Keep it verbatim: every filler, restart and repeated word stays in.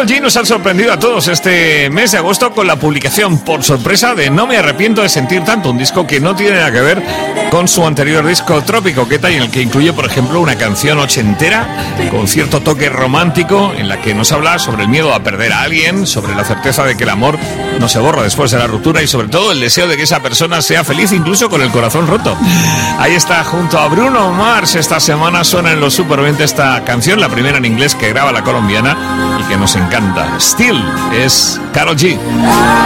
Karol G nos ha sorprendido a todos este mes de agosto con la publicación por sorpresa de No me arrepiento de sentir tanto, un disco que no tiene nada que ver con su anterior disco Trópico, que tal, en el que incluye, por ejemplo, una canción ochentera con cierto toque romántico en la que nos habla sobre el miedo a perder a alguien, sobre la certeza de que el amor no se borra después de la ruptura y sobre todo el deseo de que esa persona sea feliz incluso con el corazón roto. Ahí está, junto a Bruno Mars, esta semana suena en los Super veinte esta canción, la primera en inglés que graba la colombiana y que nos encanta. Still es Karol G.